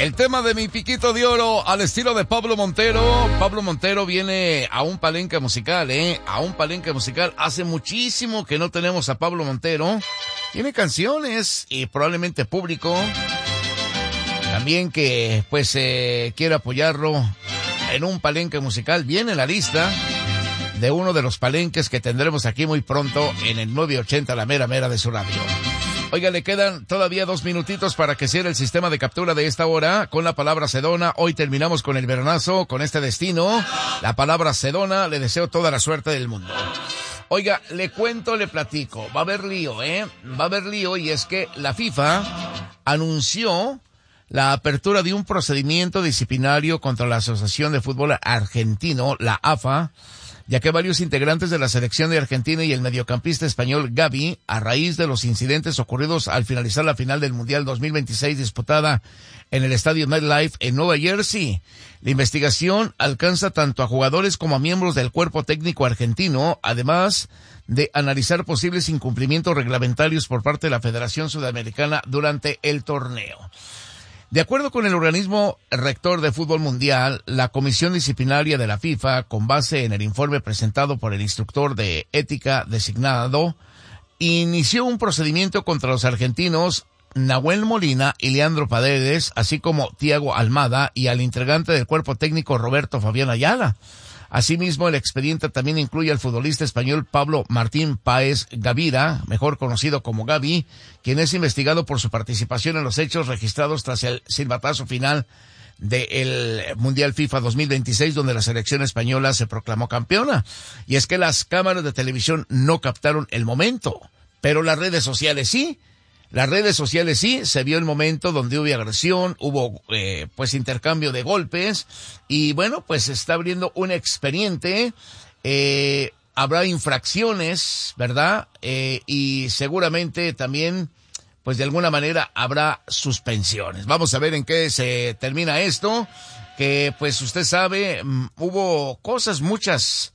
El tema de mi piquito de oro al estilo de Pablo Montero. Pablo Montero viene a un palenque musical, a un palenque musical. Hace muchísimo que no tenemos a Pablo Montero. Tiene canciones y probablemente público también que pues quiere apoyarlo en un palenque musical. Viene en la lista de uno de los palenques que tendremos aquí muy pronto en el 980, la mera mera de su radio. Oiga, le quedan todavía 2 minutitos para que cierre el sistema de captura de esta hora con la palabra Sedona. Hoy terminamos con el veronazo, con este destino. La palabra Sedona, le deseo toda la suerte del mundo. Oiga, le cuento, le platico. Va a haber lío, Va a haber lío, y es que la FIFA anunció la apertura de un procedimiento disciplinario contra la Asociación de Fútbol Argentino, la AFA, ya que varios integrantes de la selección de Argentina y el mediocampista español Gavi, a raíz de los incidentes ocurridos al finalizar la final del Mundial 2026 disputada en el estadio MetLife en Nueva Jersey. La investigación alcanza tanto a jugadores como a miembros del cuerpo técnico argentino, además de analizar posibles incumplimientos reglamentarios por parte de la Federación Sudamericana durante el torneo. De acuerdo con el organismo rector de fútbol mundial, la comisión disciplinaria de la FIFA, con base en el informe presentado por el instructor de ética designado, inició un procedimiento contra los argentinos Nahuel Molina y Leandro Paredes, así como Thiago Almada, y al integrante del cuerpo técnico Roberto Fabián Ayala. Asimismo, el expediente también incluye al futbolista español Pablo Martín Páez Gavira, mejor conocido como Gavi, quien es investigado por su participación en los hechos registrados tras el silbatazo final del Mundial FIFA 2026, donde la selección española se proclamó campeona. Y es que las cámaras de televisión no captaron el momento, pero las redes sociales sí. Las redes sociales sí, se vio el momento donde hubo agresión, hubo pues intercambio de golpes, y bueno, pues se está abriendo un expediente, habrá infracciones, ¿verdad? Y seguramente también, pues de alguna manera habrá suspensiones. Vamos a ver en qué se termina esto, que pues usted sabe, hubo cosas muchas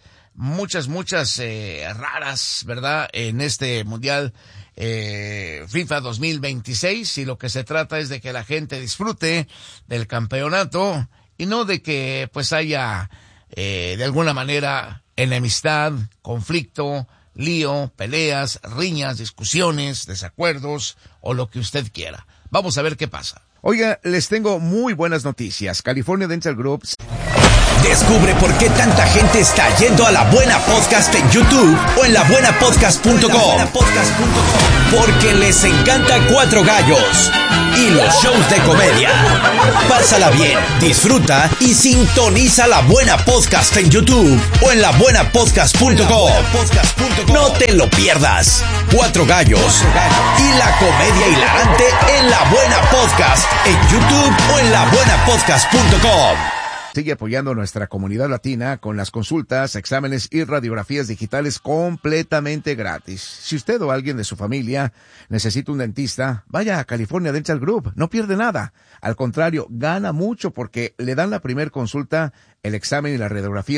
raras, ¿verdad? En este Mundial FIFA 2026, y lo que se trata es de que la gente disfrute del campeonato y no de que pues haya de alguna manera enemistad, conflicto, lío, peleas, riñas, discusiones, desacuerdos o lo que usted quiera. Vamos a ver qué pasa. Oiga, les tengo muy buenas noticias. California Dental Group. Descubre por qué tanta gente está yendo a La Buena Podcast en YouTube o en labuenapodcast.com. Porque les encanta Cuatro Gallos y los shows de comedia. Pásala bien, disfruta y sintoniza La Buena Podcast en YouTube o en labuenapodcast.com. No te lo pierdas. Cuatro Gallos y la comedia hilarante en La Buena Podcast en YouTube o en labuenapodcast.com. Sigue apoyando a nuestra comunidad latina con las consultas, exámenes y radiografías digitales completamente gratis. Si usted o alguien de su familia necesita un dentista, vaya a California Dental Group, no pierde nada. Al contrario, gana mucho porque le dan la primer consulta, el examen y la radiografía